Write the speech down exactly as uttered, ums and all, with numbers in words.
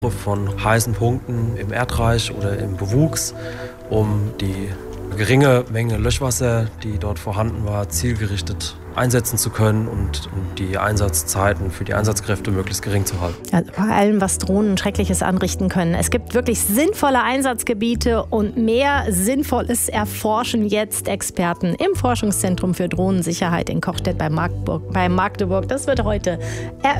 von heißen Punkten im Erdreich oder im Bewuchs, um die geringe Menge Löschwasser, die dort vorhanden war, zielgerichtet einsetzen zu können und um die Einsatzzeiten für die Einsatzkräfte möglichst gering zu halten. Also vor allem, was Drohnen Schreckliches anrichten können. Es gibt wirklich sinnvolle Einsatzgebiete und mehr Sinnvolles erforschen jetzt Experten im Forschungszentrum für Drohnensicherheit in Kochstedt bei Magdeburg. Bei Magdeburg. Das wird heute eröffnet.